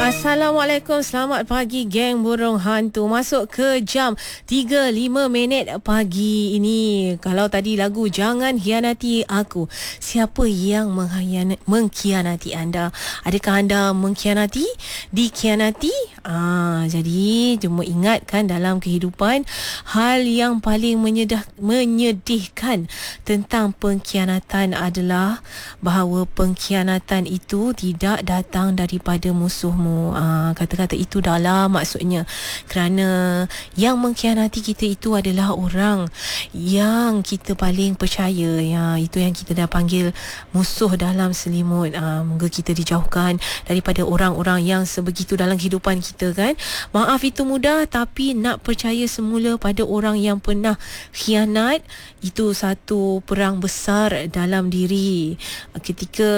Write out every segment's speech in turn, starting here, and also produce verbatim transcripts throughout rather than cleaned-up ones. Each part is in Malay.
Assalamualaikum, selamat pagi geng burung hantu. Masuk ke jam tiga lima minit pagi ini. Kalau tadi lagu Jangan Hianati Aku, siapa yang mengkhianati, mengkhianati anda? Adakah anda mengkhianati? Dikhianati? Ah, jadi cuma ingatkan dalam kehidupan, hal yang paling menyedah, menyedihkan tentang pengkhianatan adalah bahawa pengkhianatan itu tidak datang daripada musuhmu. Uh, kata-kata itu dalam maksudnya, kerana yang mengkhianati kita itu adalah orang yang kita paling percaya. Ya, itu yang kita dah panggil musuh dalam selimut. Uh, moga kita dijauhkan daripada orang-orang yang sebegitu dalam kehidupan kita, kan. Maaf itu mudah, tapi nak percaya semula pada orang yang pernah khianat, itu satu perang besar dalam diri. Ketika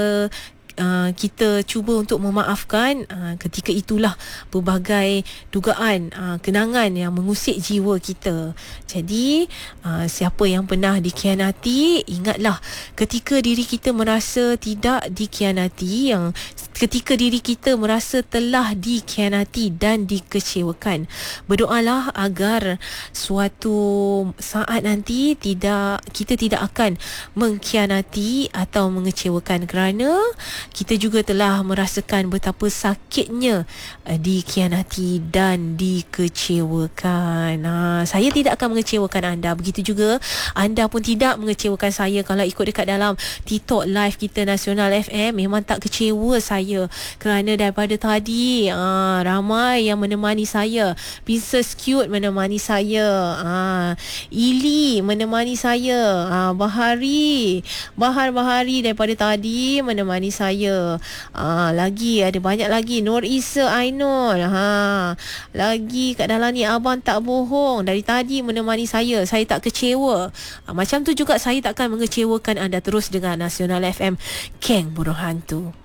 Uh, kita cuba untuk memaafkan, uh, ketika itulah pelbagai dugaan, uh, kenangan yang mengusik jiwa kita. Jadi uh, siapa yang pernah dikhianati, ingatlah ketika diri kita merasa tidak dikhianati, yang ketika diri kita merasa telah dikhianati dan dikecewakan, berdoalah agar suatu saat nanti tidak kita tidak akan mengkhianati atau mengecewakan, kerana kita juga telah merasakan betapa sakitnya uh, dikhianati dan dikecewakan. Uh, saya tidak akan mengecewakan anda. Begitu juga anda pun tidak mengecewakan saya. Kalau ikut dekat dalam TikTok live kita Nasional F M, memang tak kecewa saya, kerana daripada tadi uh, ramai yang menemani saya. Princess Cute menemani saya, uh, Ili menemani saya, uh, Bahari Bahar Bahari daripada tadi menemani saya. Ah, lagi ada banyak lagi, Nur Isa Ainul, ha, lagi kat dalam ni Abang Tak Bohong dari tadi menemani saya. Saya tak kecewa. Ah, macam tu juga saya takkan mengecewakan anda. Terus dengan Nasional F M, Geng Burung Hantu.